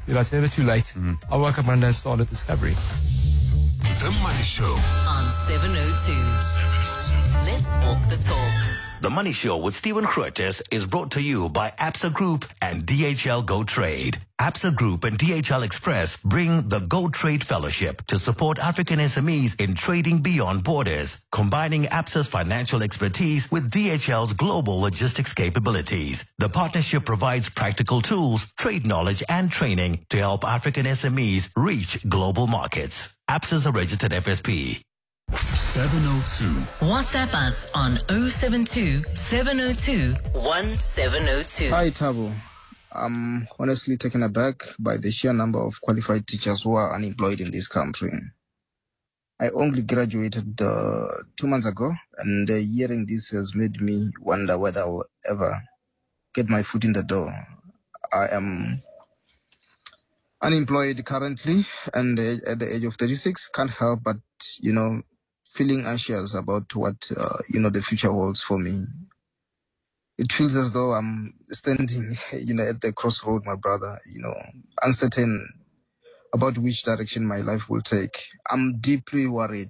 It's never too late. I'll wake up Monday and start at Discovery. The Money Show on 702. Let's walk the talk. The Money Show with Stephen Curtis is brought to you by Absa Group and DHL Go Trade. Absa Group and DHL Express bring the Go Trade Fellowship to support African SMEs in trading beyond borders, combining Absa's financial expertise with DHL's global logistics capabilities. The partnership provides practical tools, trade knowledge, and training to help African SMEs reach global markets. Absa's a registered FSP. 702. WhatsApp us on 072 702 1702. Hi, Tabo. I'm honestly taken aback by the sheer number of qualified teachers who are unemployed in this country. I only graduated 2 months ago, and hearing this has made me wonder whether I will ever get my foot in the door. I am unemployed currently, and at the age of 36, can't help but, feeling anxious about what, the future holds for me. It feels as though I'm standing, at the crossroad, my brother, uncertain about which direction my life will take. I'm deeply worried.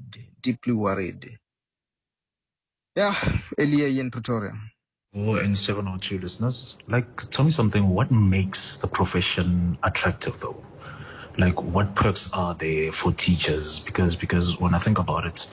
Yeah, Elia in Pretoria. Oh, and 702 listeners, tell me something. What makes the profession attractive, though? What perks are there for teachers? Because when I think about it,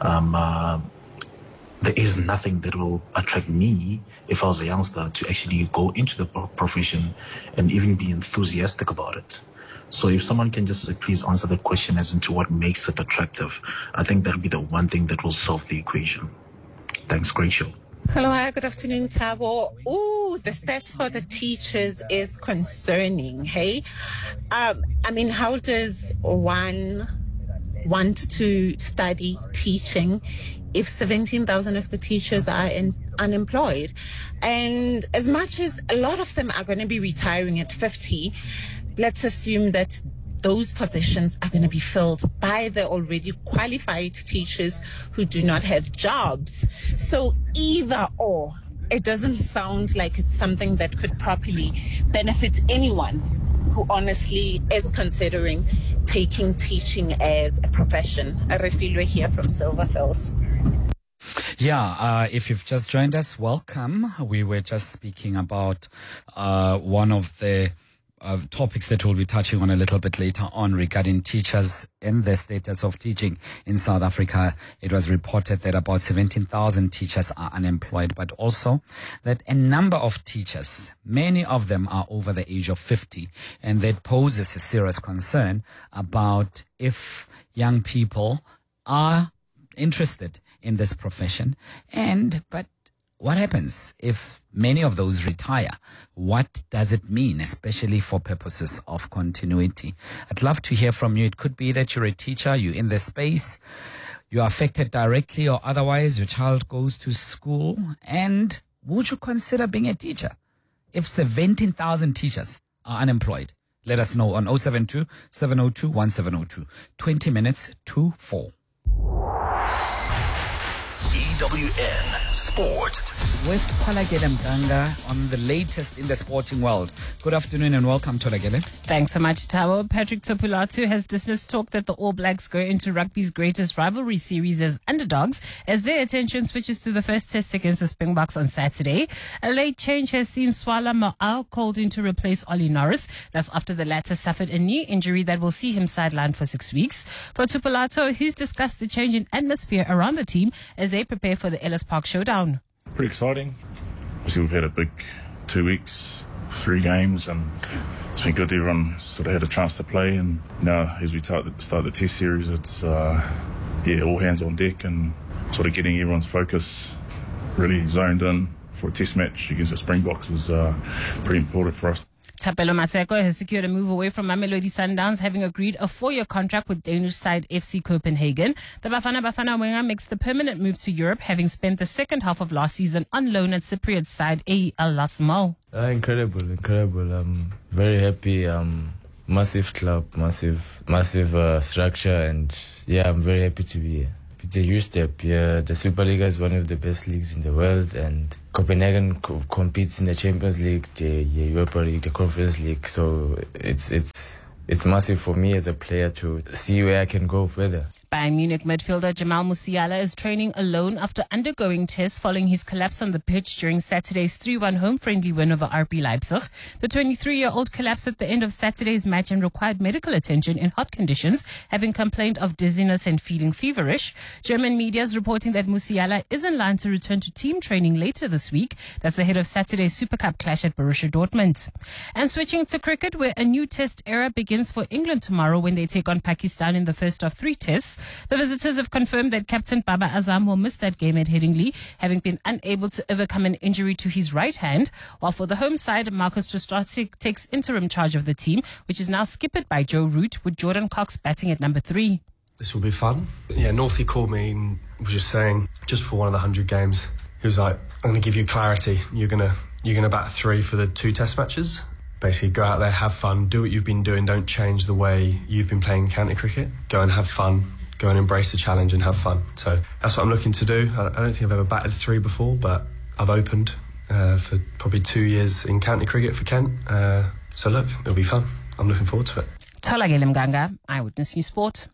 there is nothing that will attract me if I was a youngster to actually go into the profession and even be enthusiastic about it. So if someone can just please answer that question as into what makes it attractive, I think that'll be the one thing that will solve the equation. Thanks, great show. Hello, hi, good afternoon, Tabo. Ooh, the stats for the teachers is concerning, hey? How does one want to study teaching if 17,000 of the teachers are unemployed? And as much as a lot of them are going to be retiring at 50, let's assume that those positions are going to be filled by the already qualified teachers who do not have jobs. So either or, it doesn't sound like it's something that could properly benefit anyone who honestly is considering taking teaching as a profession. Refilwe here from Silverfills. Yeah, if you've just joined us, welcome. We were just speaking about one of the topics that we'll be touching on a little bit later on regarding teachers and the status of teaching in South Africa. It was reported that about 17,000 teachers are unemployed, but also that a number of teachers, many of them are over the age of 50, and that poses a serious concern about if young people are interested in this profession. But what happens if many of those retire? What does it mean, especially for purposes of continuity? I'd love to hear from you. It could be that you're a teacher, you're in the space, you're affected directly or otherwise, your child goes to school, and would you consider being a teacher if 17,000 teachers are unemployed? Let us know on 072 702 1702. 20 minutes to 4. EWN Sport with Tholakele Mganga on the latest in the sporting world. Good afternoon and welcome, Tholakele. Thanks so much, Tabo. Patrick Topolatu has dismissed talk that the All Blacks go into rugby's greatest rivalry series as underdogs as their attention switches to the first test against the Springboks on Saturday. A late change has seen Swala Ma'au called in to replace Ollie Norris. That's after the latter suffered a knee injury that will see him sidelined for 6 weeks. For Topolatu, he's discussed the change in atmosphere around the team as they prepare for the Ellis Park Showdown. Pretty exciting. Obviously, we've had a big 2 weeks, 3 games, and it's been good. Everyone sort of had a chance to play, and now as we start the test series, it's all hands on deck and sort of getting everyone's focus really zoned in for a test match against the Springboks is pretty important for us. Thapelo Maseko has secured a move away from Mamelodi Sundowns, having agreed a 4-year contract with Danish side FC Copenhagen. The Bafana winger makes the permanent move to Europe, having spent the second half of last season on loan at Cypriot side AEL Lasmal. Incredible. I'm very happy. Massive club, massive structure, and I'm very happy to be here. It's a huge step. Yeah, the Superliga is one of the best leagues in the world, and Copenhagen competes in the Champions League, the Europa League, the Conference League. So it's massive for me as a player to see where I can go further. Bayern Munich midfielder Jamal Musiala is training alone after undergoing tests following his collapse on the pitch during Saturday's 3-1 home friendly win over RB Leipzig. The 23-year-old collapsed at the end of Saturday's match and required medical attention in hot conditions, having complained of dizziness and feeling feverish. German media is reporting that Musiala is in line to return to team training later this week. That's ahead of Saturday's Super Cup clash at Borussia Dortmund. And switching to cricket, where a new test era begins for England tomorrow when they take on Pakistan in the first of 3 tests. The visitors have confirmed that Captain Baba Azam will miss that game at Headingley, having been unable to overcome an injury to his right hand. While for the home side, Marcus Trostic takes interim charge of the team, which is now skippered by Joe Root, with Jordan Cox batting at number 3. This will be fun. Yeah, Northie called me and was just saying, just for one of the 100 games, he was like, I'm going to give you clarity. You're gonna bat 3 for the 2 test matches. Basically, go out there, have fun, do what you've been doing. Don't change the way you've been playing county cricket. Go and have fun. Go and embrace the challenge and have fun. So that's what I'm looking to do. I don't think I've ever batted 3 before, but I've opened for probably 2 years in county cricket for Kent. So look, it'll be fun. I'm looking forward to it. Tolagele Mganga, Eyewitness News Sport.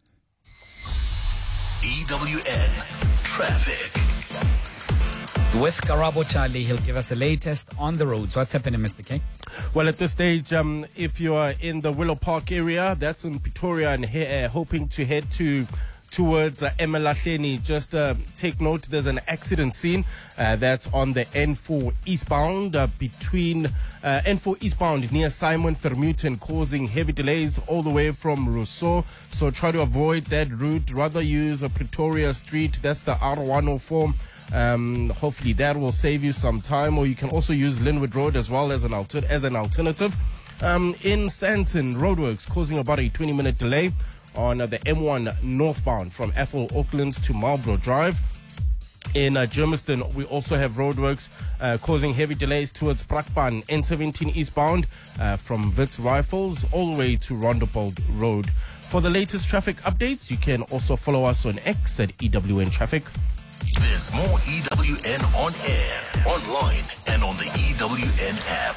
EWN Traffic. With Karabo Charlie, he'll give us the latest on the roads. What's happening, Mr. K? Well, at this stage, if you are in the Willow Park area, that's in Pretoria, and hoping to head towards Emalahleni, just take note, there's an accident scene that's on the N4 eastbound between N4 eastbound near Simon Vermeulen, causing heavy delays all the way from Rousseau. So try to avoid that route. Rather use Pretoria Street. That's the R104. Hopefully that will save you some time, or you can also use Linwood Road as well as an alternative. In Sandton, roadworks causing about a 20-minute delay on the M1 northbound from Ethel Oaklands to Marlborough Drive. In Germiston, we also have roadworks causing heavy delays towards Brakpan, N17 eastbound from Wits Rifles all the way to Rondebold Road. For the latest traffic updates, you can also follow us on X at EWN Traffic. There's more EWN on air, online, and on the EWN app.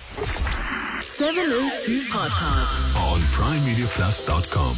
702 Podcast On PrimeMediaPlus.com.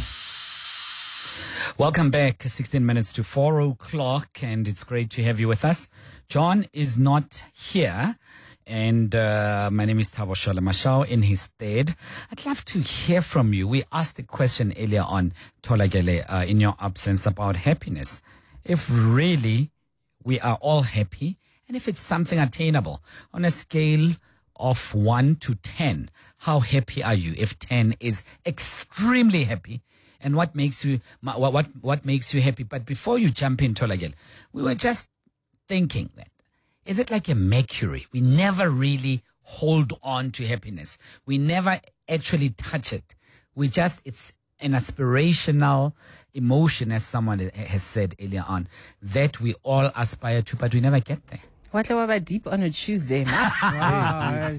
Welcome back. 16 minutes to 4 o'clock, and it's great to have you with us. John is not here, and my name is Thabo Shalomashao in his stead. I'd love to hear from you. We asked the question earlier on, Tolagele, in your absence, about happiness. If really we are all happy, and if it's something attainable, on a scale of 1 to 10, how happy are you? If 10 is extremely happy, and what makes you what makes you happy? But before you jump in, Tolagele, we were just thinking that, is it like a mercury? We never really hold on to happiness. We never actually touch it. It's an aspirational emotion, as someone has said earlier on, that we all aspire to, but we never get there. What about deep on a Tuesday, man? Wow.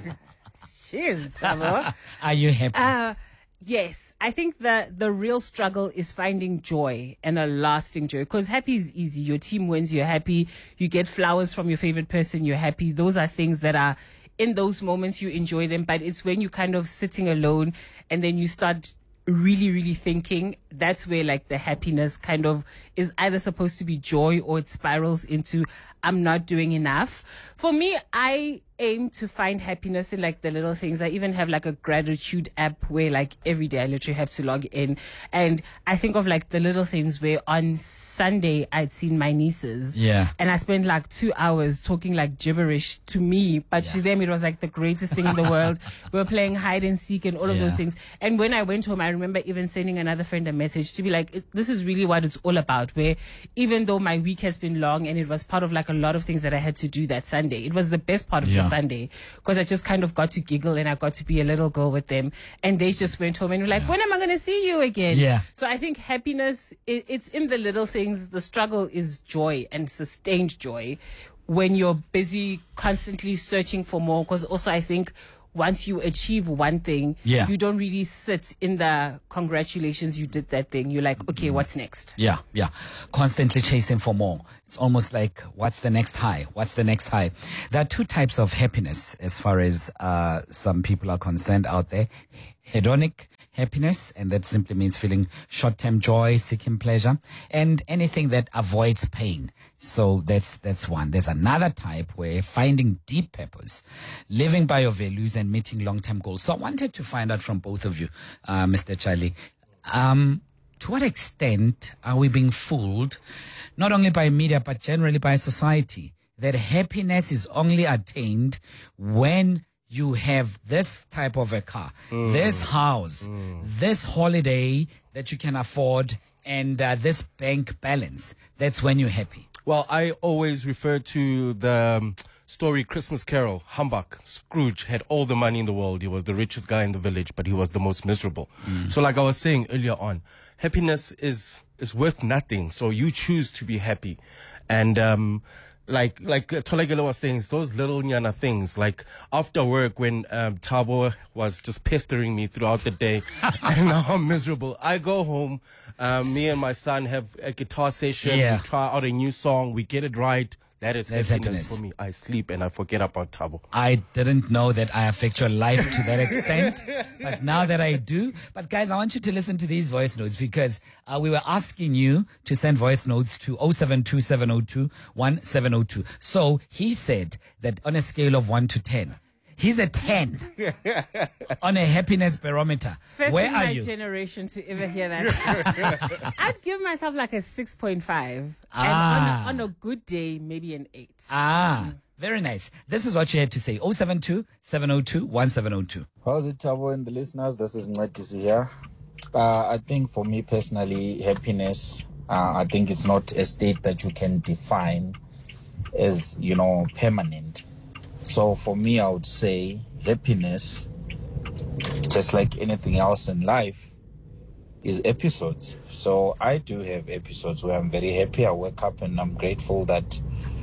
Jeez, Tabo. Are you happy? Yes, I think the real struggle is finding joy, and a lasting joy. Because happy is easy. Your team wins, you're happy. You get flowers from your favorite person, you're happy. Those are things that are, in those moments, you enjoy them. But it's when you kind of sitting alone and then you start really, really thinking, that's where like the happiness kind of is either supposed to be joy, or it spirals into, I'm not doing enough. For me, I aim to find happiness in like the little things. I even have like a gratitude app where like every day I literally have to log in, and I think of like the little things where on Sunday I'd seen my nieces, and I spent like 2 hours talking like gibberish to me, but to them it was like the greatest thing in the world. We were playing hide and seek and all of those things. And when I went home, I remember even sending another friend a message to be like, this is really what it's all about, where even though my week has been long and it was part of like a lot of things that I had to do that Sunday, it was the best part of the Sunday, because I just kind of got to giggle and I got to be a little girl with them, and they just went home and were like, when am I going to see you again? So I think happiness, it's in the little things. The struggle is joy, and sustained joy, when you're busy constantly searching for more. Because also I think once you achieve one thing, Yeah. you don't really sit in the congratulations, you did that thing. You're like, okay, what's next? Yeah, yeah. Constantly chasing for more. It's almost like, what's the next high? What's the next high? There are two types of happiness as far as some people are concerned out there. Hedonic happiness, and that simply means feeling short-term joy, seeking pleasure, and anything that avoids pain. So that's one. There's another type where finding deep purpose, living by your values, and meeting long-term goals. So I wanted to find out from both of you, Mr. Charlie, to what extent are we being fooled, not only by media, but generally by society, that happiness is only attained when you have this type of a car, this house, this holiday that you can afford, and this bank balance. That's when you're happy. Well, I always refer to the story Christmas Carol. Humbug, Scrooge had all the money in the world. He was the richest guy in the village, but he was the most miserable. So like I was saying earlier on, happiness is worth nothing. So you choose to be happy. And like Tolegelo was saying, it's those little nyana things. Like after work, when Thabo was just pestering me throughout the day, and now I'm miserable. I go home. Me and my son have a guitar session. Yeah. We try out a new song. We get it right. That's happiness happiness for me. I sleep and I forget about Thabo. I didn't know that I affect your life to that extent, but now that I do. But guys, I want you to listen to these voice notes, because we were asking you to send voice notes to 0727021702. So he said that on a scale of 1 to 10, he's a 10 on a happiness barometer. First Where in are my you? generation to ever hear that. I'd give myself like a 6.5. Ah. And on a good day, maybe an 8. Very nice. This is what you had to say. 0727021702. How's it, Thabo and the listeners? This is Ngwetisi here. I think for me personally, happiness, I think it's not a state that you can define as, permanent. So for me, I would say happiness, just like anything else in life, is episodes. So I do have episodes where I'm very happy. I wake up and I'm grateful that,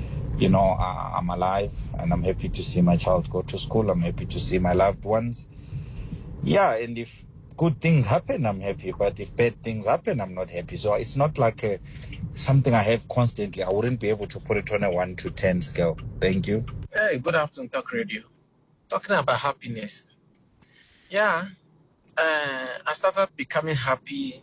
I'm alive, and I'm happy to see my child go to school. I'm happy to see my loved ones. Yeah, and if good things happen, I'm happy. But if bad things happen, I'm not happy. So it's not like something I have constantly. I wouldn't be able to put it on a 1 to 10 scale. Thank you. Hey, good afternoon, Talk Radio. Talking about happiness. Yeah, I started becoming happy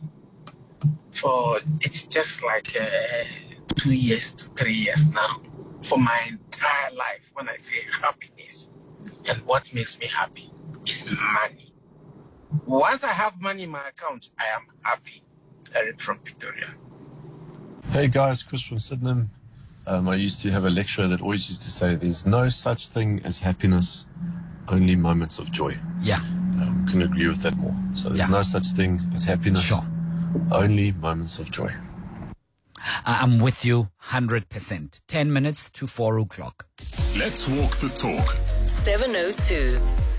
it's just like 2 years to 3 years now. For my entire life, when I say happiness, and what makes me happy is money. Once I have money in my account, I am happy. Eric from Victoria. Hey guys, Chris from Sydenham. I used to have a lecturer that always used to say there's no such thing as happiness, only moments of joy. Yeah. Can agree with that more. So there's no such thing as happiness, only moments of joy. I'm with you 100%. 10 minutes to 4 o'clock. Let's walk the talk. 702.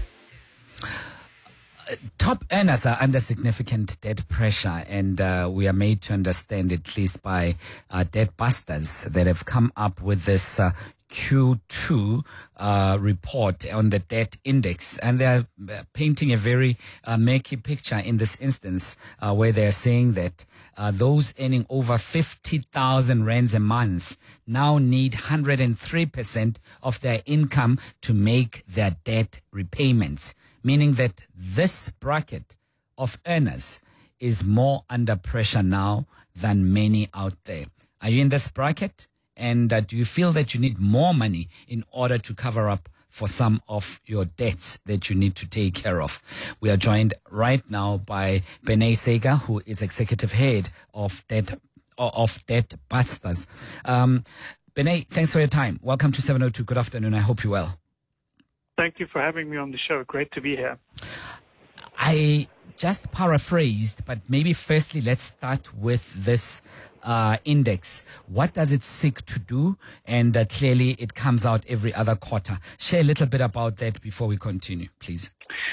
Top earners are under significant debt pressure, and we are made to understand, at least by debt busters, that have come up with this Q2 report on the debt index, and they're painting a very murky picture in this instance, where they're saying that those earning over 50,000 rands a month now need 103% of their income to make their debt repayments, meaning that this bracket of earners is more under pressure now than many out there. Are you in this bracket? And do you feel that you need more money in order to cover up for some of your debts that you need to take care of? We are joined right now by Benay Sega, who is executive head of Debt Busters. Benay, thanks for your time. Welcome to 702. Good afternoon. I hope you're well. Thank you for having me on the show. Great to be here. I just paraphrased, but maybe firstly, let's start with this index. What does it seek to do? And clearly it comes out every other quarter. Share a little bit about that before we continue, please.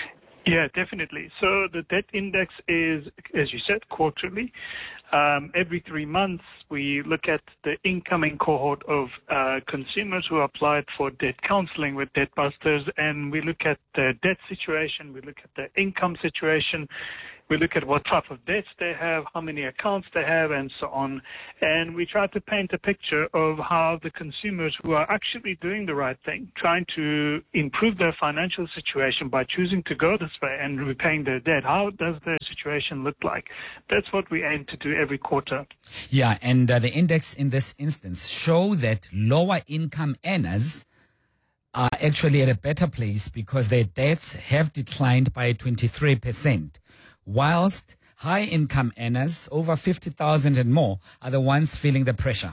Yeah, definitely. So the debt index is, as you said, quarterly. Every 3 months, we look at the incoming cohort of consumers who applied for debt counseling with Debt Busters, and we look at the debt situation, we look at the income situation, we look at what type of debts they have, how many accounts they have, and so on. And we try to paint a picture of how the consumers who are actually doing the right thing, trying to improve their financial situation by choosing to go this way and repaying their debt, how does their situation look like? That's what we aim to do every quarter. Yeah, and the index in this instance show that lower income earners are actually at a better place because their debts have declined by 23%. Whilst high-income earners, over 50,000 and more, are the ones feeling the pressure.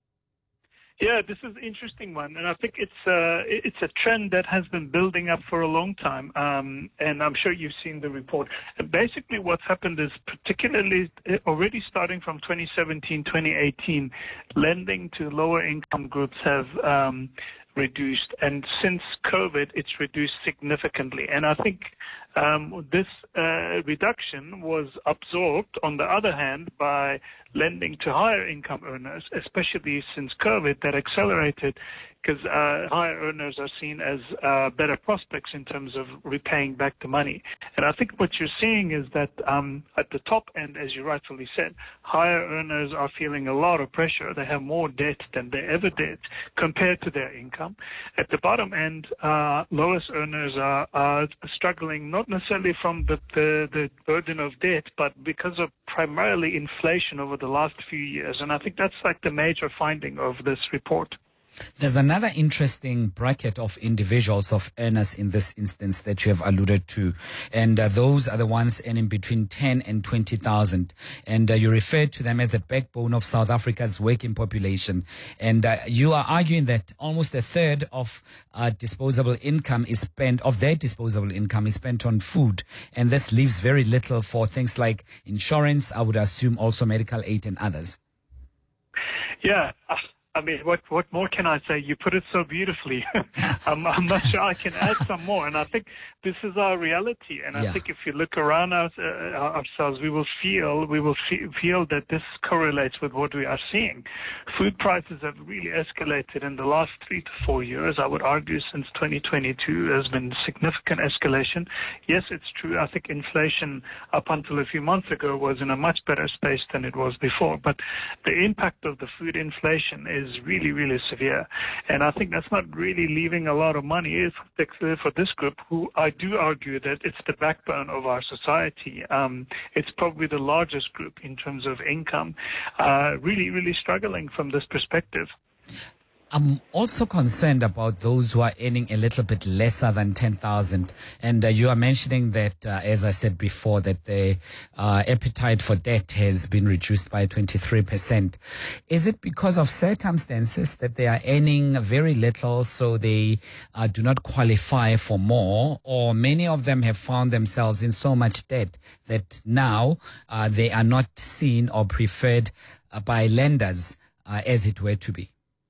Yeah, this is an interesting one, and I think it's a trend that has been building up for a long time, and I'm sure you've seen the report. And basically what's happened is, particularly already starting from 2017, 2018, lending to lower income groups have reduced, and since COVID, it's reduced significantly. And I think this reduction was absorbed, on the other hand, by lending to higher income earners, especially since COVID, that accelerated because higher earners are seen as better prospects in terms of repaying back the money. And I think what you're seeing is that at the top end, as you rightfully said, higher earners are feeling a lot of pressure. They have more debt than they ever did compared to their income. At the bottom end, lowest earners are struggling not necessarily from the burden of debt, but because of primarily inflation over the last few years. And I think that's like the major finding of this report. There's another interesting bracket of individuals, of earners in this instance that you have alluded to. And those are the ones earning between 10 and 20,000. And you refer to them as the backbone of South Africa's working population. And you are arguing that almost a third of disposable income is spent, of their disposable income is spent on food. And this leaves very little for things like insurance, I would assume also medical aid and others. Yeah. I mean, what more can I say? You put it so beautifully. I'm not sure I can add some more. And I think this is our reality. And I think if you look around ourselves, we will feel that this correlates with what we are seeing. Food prices have really escalated in the last 3 to 4 years. I would argue since 2022 there's been significant escalation. Yes, it's true. I think inflation up until a few months ago was in a much better space than it was before. But the impact of the food inflation is really, really severe. And I think that's not really leaving a lot of money for this group, who I do argue that it's the backbone of our society. It's probably the largest group in terms of income, really, really struggling from this perspective. I'm also concerned about those who are earning a little bit lesser than 10,000. And you are mentioning that, as I said before, that the appetite for debt has been reduced by 23%. Is it because of circumstances that they are earning very little, so they do not qualify for more? Or many of them have found themselves in so much debt that now they are not seen or preferred by lenders as it were to be?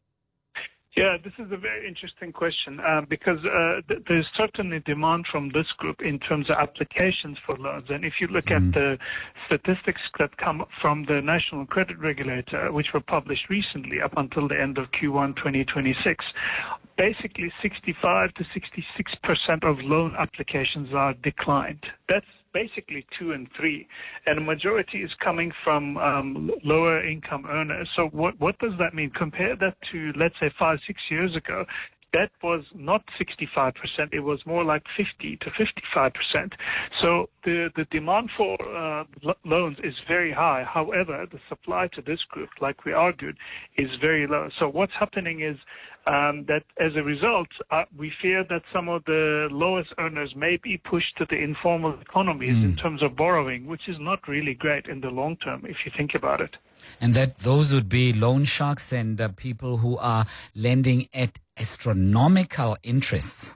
Yeah, this is a very interesting question because there's certainly demand from this group in terms of applications for loans. And if you look at the statistics that come from the National Credit Regulator, which were published recently up until the end of Q1 2026, basically 65 to 66% of loan applications are declined. That's basically 2 and 3, and the majority is coming from lower income earners. So what does that mean? Compare that to, let's say, 5-6 years ago. That was not 65%. It was more like 50 to 55%. So the demand for loans is very high. However, the supply to this group, like we argued, is very low. So what's happening is that as a result, we fear that some of the lowest earners may be pushed to the informal economies in terms of borrowing, which is not really great in the long term, if you think about it. And that those would be loan sharks and people who are lending at astronomical interests.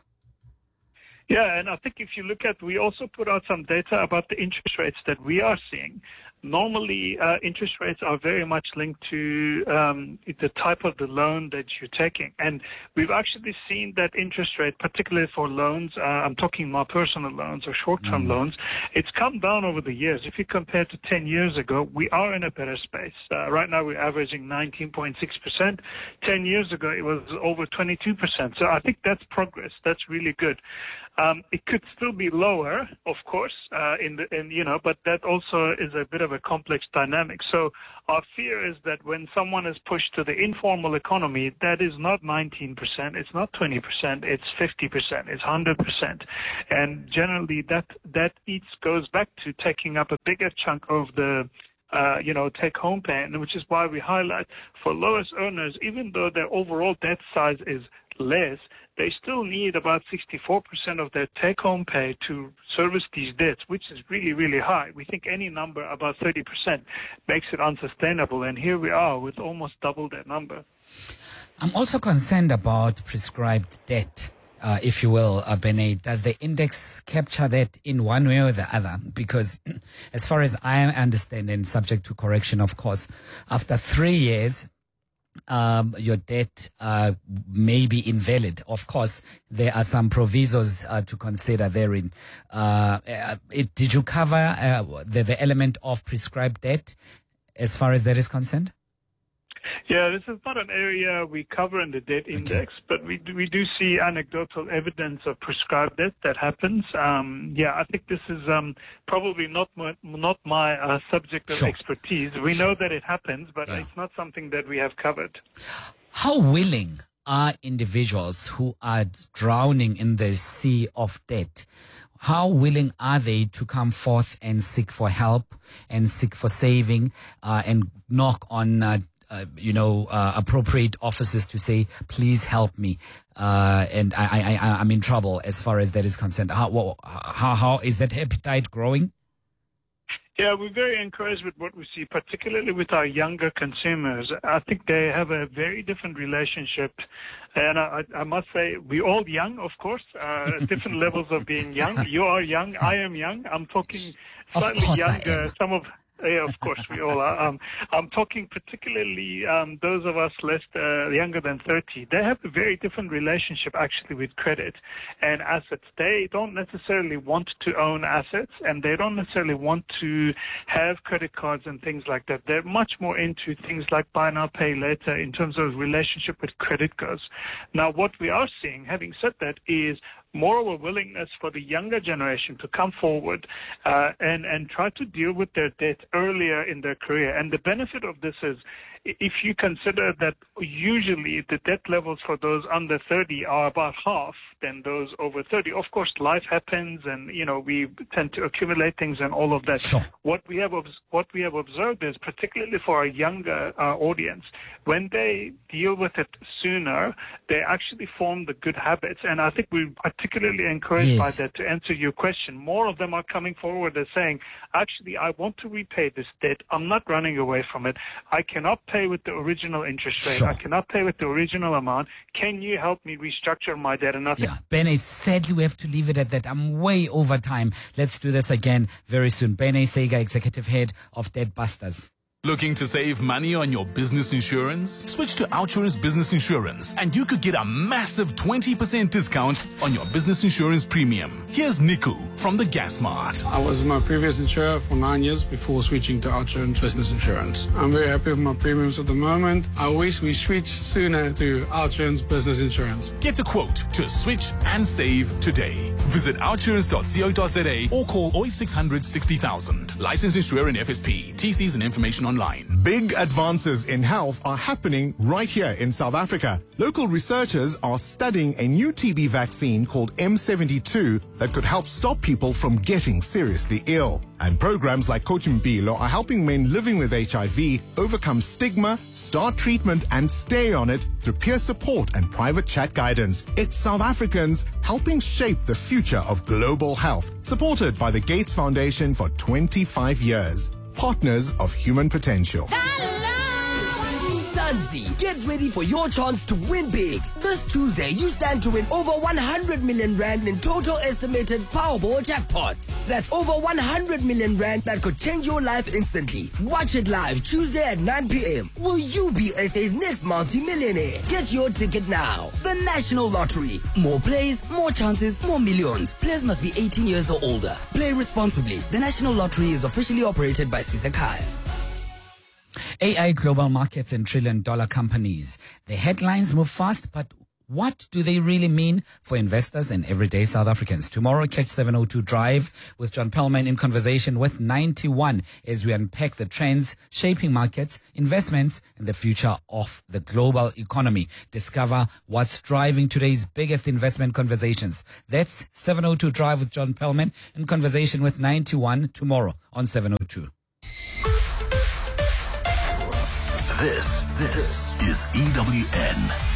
Yeah, and I think if you look at, we also put out some data about the interest rates that we are seeing. normally interest rates are very much linked to the type of the loan that you're taking. And we've actually seen that interest rate, particularly for loans, I'm talking more personal loans or short-term loans, it's come down over the years. If you compare to 10 years ago, we are in a better space. Right now we're averaging 19.6%. 10 years ago it was over 22%. So I think that's progress. That's really good. It could still be lower, of course, but that also is a bit of a complex dynamic. So our fear is that when someone is pushed to the informal economy, that is not 19%, it's not 20%, it's 50%, it's 100%. And generally that goes back to taking up a bigger chunk of the take-home pay, and which is why we highlight for lowest earners, even though their overall debt size is less, they still need about 64% of their take-home pay to service these debts, which is really, really high. We think any number above 30% makes it unsustainable, and here we are with almost double that number. I'm also concerned about prescribed debt. If you will, Bene, does the index capture that in one way or the other? Because as far as I understand, and subject to correction, of course, after 3 years, your debt may be invalid. Of course, there are some provisos to consider therein. Did you cover the element of prescribed debt as far as that is concerned? Yeah, this is not an area we cover in the debt index, but we do see anecdotal evidence of prescribed debt that happens. I think this is probably not my subject of expertise. We know that it happens, but it's not something that we have covered. How willing are individuals who are drowning in the sea of debt? How willing are they to come forth and seek for help and seek for saving and knock on appropriate officers to say, please help me, and I'm in trouble as far as that is concerned? How is that appetite growing? Yeah, we're very encouraged with what we see, particularly with our younger consumers. I think they have a very different relationship. And I must say, we're all young, of course, different levels of being young. You are young, I am young. I'm talking slightly younger. Yeah, of course, we all are. I'm talking particularly those of us younger than 30. They have a very different relationship, actually, with credit and assets. They don't necessarily want to own assets, and they don't necessarily want to have credit cards and things like that. They're much more into things like buy now, pay later in terms of relationship with credit goes. Now, what we are seeing, having said that, is more of a willingness for the younger generation to come forward and try to deal with their debt earlier in their career. And the benefit of this is, if you consider that usually the debt levels for those under 30 are about half than those over 30. Of course, life happens, and we tend to accumulate things and all of that. Sure. What we have observed is, particularly for our younger audience, when they deal with it sooner, they actually form the good habits. And I think we're particularly encouraged by that. To answer your question, more of them are coming forward and saying, actually, I want to repay this debt. I'm not running away from it. I cannot pay with the original interest rate. Sure. I cannot pay with the original amount. Can you help me restructure my debt? And I think Bene, sadly we have to leave it at that. I'm way over time. Let's do this again very soon. Bene Sega, Executive Head of Debt Busters. Looking to save money on your business insurance? Switch to OUTsurance Business Insurance and you could get a massive 20% discount on your business insurance premium. Here's Niku from the Gas Mart. I was my previous insurer for 9 years before switching to OUTsurance Business Insurance. I'm very happy with my premiums at the moment. I wish we switched sooner to OUTsurance Business Insurance. Get a quote to switch and save today. Visit outsurance.co.za or call 0800 60,000. Licensed insurer in FSP. TCs and information online. Big advances in health are happening right here in South Africa. Local researchers are studying a new TB vaccine called M72 that could help stop people from getting seriously ill. And programs like Coach Mpilo are helping men living with HIV overcome stigma, start treatment and stay on it through peer support and private chat guidance. It's South Africans helping shape the future of global health, supported by the Gates Foundation for 25 years. Partners of Human Potential. Hello, Mzansi. Get ready for your chance to win big. This Tuesday, you stand to win over 100 million rand in total estimated Powerball jackpots. That's over 100 million rand that could change your life instantly. Watch it live Tuesday at 9 p.m. Will you be SA's next multi-millionaire? Get your ticket now. The National Lottery. More plays, more chances, more millions. Players must be 18 years or older. Play responsibly. The National Lottery is officially operated by Sisekaya. AI global markets and trillion-dollar companies. The headlines move fast, but what do they really mean for investors and everyday South Africans? Tomorrow, catch 702 Drive with John Pellman in conversation with 91 as we unpack the trends shaping markets, investments, and the future of the global economy. Discover what's driving today's biggest investment conversations. That's 702 Drive with John Pellman in conversation with 91 tomorrow on 702. This is EWN.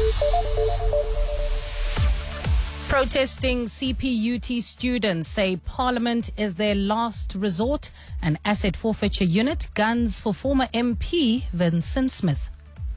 Protesting CPUT students say Parliament is their last resort. An asset forfeiture unit guns for former MP Vincent Smith.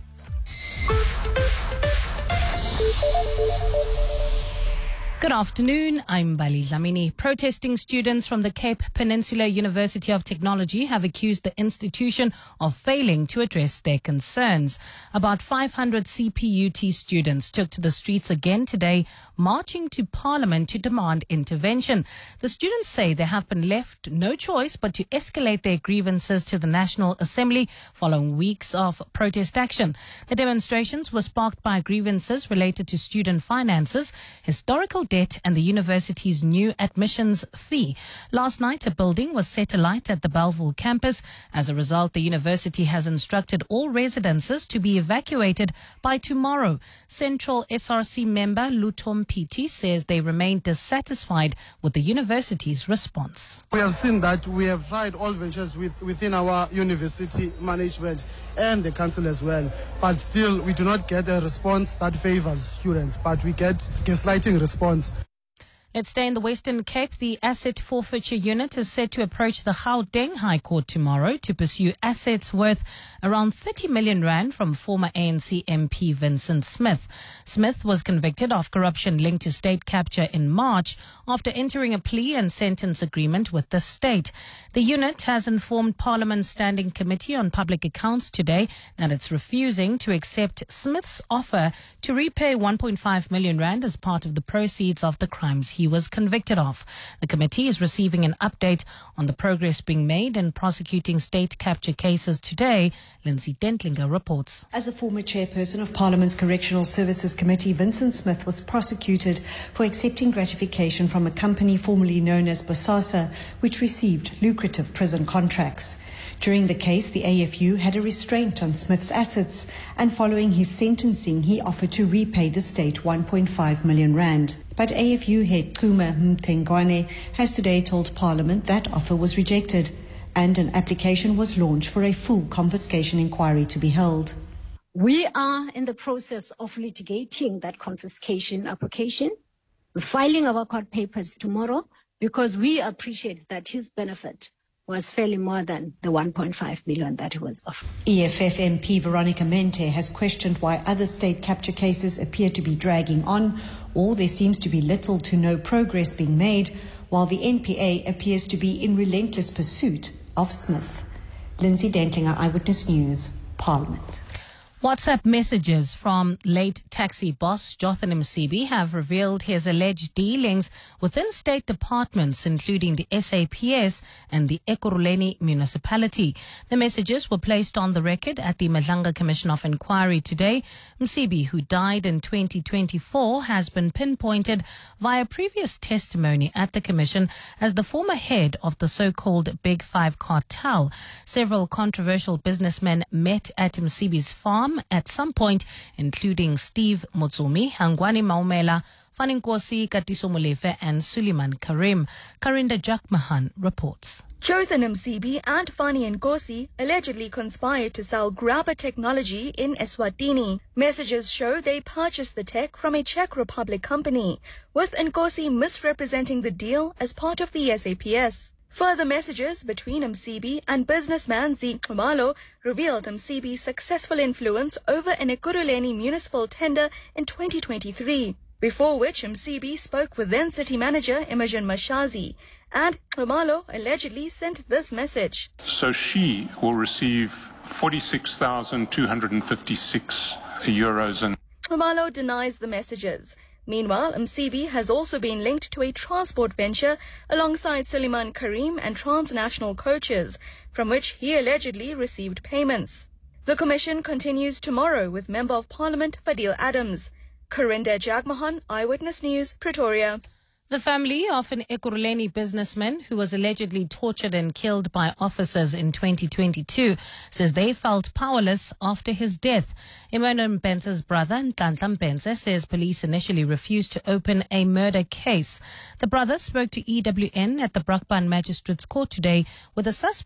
Good afternoon, I'm Bali Dlamini. Protesting students from the Cape Peninsula University of Technology have accused the institution of failing to address their concerns. About 500 CPUT students took to the streets again today, marching to Parliament to demand intervention. The students say they have been left no choice but to escalate their grievances to the National Assembly following weeks of protest action. The demonstrations were sparked by grievances related to student finances, historical debt and the university's new admissions fee. Last night, a building was set alight at the Bellville campus. As a result, the university has instructed all residences to be evacuated by tomorrow. Central SRC member Lutom Piti says they remain dissatisfied with the university's response. We have seen that we have tried all ventures within our university management and the council as well, but still we do not get a response that favors students, but we get gaslighting response. Let's stay in the Western Cape. The Asset Forfeiture Unit is set to approach the Gauteng High Court tomorrow to pursue assets worth around 30 million rand from former ANC MP Vincent Smith. Smith was convicted of corruption linked to state capture in March after entering a plea and sentence agreement with the state. The unit has informed Parliament's Standing Committee on Public Accounts today that it's refusing to accept Smith's offer to repay 1.5 million rand as part of the proceeds of the crimes he was convicted of. The committee is receiving an update on the progress being made in prosecuting state capture cases today. Lindsay Dentlinger reports. As a former chairperson of Parliament's Correctional Services Committee, Vincent Smith was prosecuted for accepting gratification from a company formerly known as Bosasa, which received lucrative prison contracts. During the case, the AFU had a restraint on Smith's assets, and following his sentencing, he offered to repay the state 1.5 million rand. But AFU head Kuma Mthengwane has today told Parliament that offer was rejected, and an application was launched for a full confiscation inquiry to be held. We are in the process of litigating that confiscation application, filing our court papers tomorrow, because we appreciate that his benefit was fairly more than the 1.5 million that he was offered. EFF MP Veronica Mente has questioned why other state capture cases appear to be dragging on, or there seems to be little to no progress being made, while the NPA appears to be in relentless pursuit of Smith. Lindsay Dentlinger, Eyewitness News, Parliament. WhatsApp messages from late taxi boss Jotham Msibi have revealed his alleged dealings within state departments, including the SAPS and the Ekurhuleni municipality. The messages were placed on the record at the Madlanga Commission of Inquiry today. Msibi, who died in 2024, has been pinpointed via previous testimony at the commission as the former head of the so-called Big Five cartel. Several controversial businessmen met at Msibi's farm at some point, including Steve Mutsumi, Hangwani Maumela, Faninkosi Katiso Molefe and Suleiman Karim. Karinda Jakmahan reports. Jotham Msibi and Fani Nkosi allegedly conspired to sell grabber technology in Eswatini. Messages show they purchased the tech from a Czech Republic company, with Nkosi misrepresenting the deal as part of the SAPS. Further messages between Msibi and businessman Z. Khumalo revealed Msibi's successful influence over an Ekurhuleni municipal tender in 2023, before which Msibi spoke with then city manager Imogen Mashazi, and Khumalo allegedly sent this message. So she will receive 46,256 euros. And Khumalo denies the messages. Meanwhile, Msibi has also been linked to a transport venture alongside Suleiman Karim and Transnational Coaches, from which he allegedly received payments. The commission continues tomorrow with Member of Parliament Fadil Adams. Karinda Jagmohan, Eyewitness News, Pretoria. The family of an Ekurhuleni businessman who was allegedly tortured and killed by officers in 2022 says they felt powerless after his death. Emmanuel Mpenza's brother, Nhlanhla Mpenza, says police initially refused to open a murder case. The brother spoke to EWN at the Brakpan Magistrates Court today with the suspect